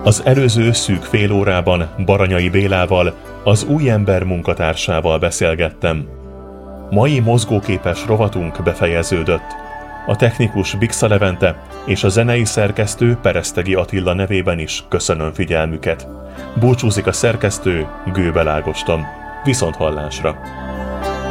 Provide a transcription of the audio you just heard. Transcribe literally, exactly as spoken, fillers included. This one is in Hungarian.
Az előző szűk fél órában Baranyai Bélával, az Új Ember munkatársával beszélgettem. Mai mozgóképes rovatunk befejeződött. A technikus Bixa Levente és a zenei szerkesztő Peresztegi Attila nevében is köszönöm figyelmüket. Búcsúzik a szerkesztő, Gőbel Ágoston. Viszonthallásra!